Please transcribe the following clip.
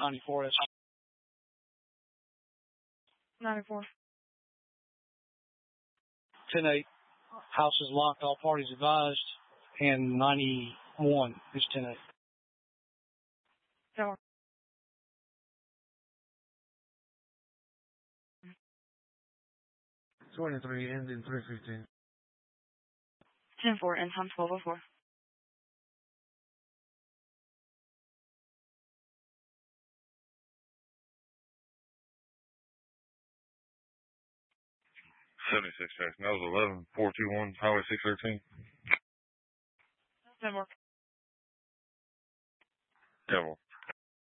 94. That's 94. 10-8. House is locked. All parties advised. And 91 is 10-8. 10-4. 23, ending 315. 10-4, end time 12:04. '76 Jackson. That was 11-421 Highway 613. 10-4. 10-4.